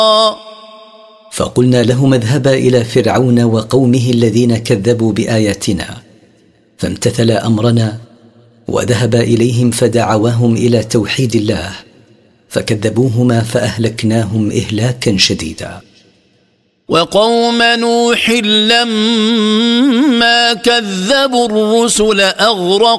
فقلنا لهما اذهبا إلى فرعون وقومه الذين كذبوا بآياتنا، فامتثلا أمرنا وذهبا إليهم فدعواهم إلى توحيد الله، فكذبوهما فأهلكناهم إهلاكا شديدا. وقوم نوح لما كذبوا الرسل أغرقناهم